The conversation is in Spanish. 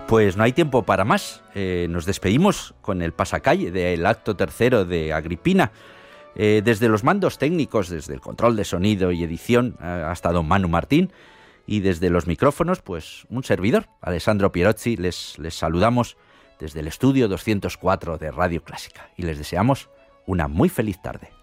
Pues no hay tiempo para más. Nos despedimos con el pasacalle del acto tercero de Agripina. Desde los mandos técnicos, desde el control de sonido y edición, hasta don Manu Martín, y desde los micrófonos, pues un servidor, Alessandro Pierozzi, les saludamos desde el estudio 204 de Radio Clásica y les deseamos una muy feliz tarde.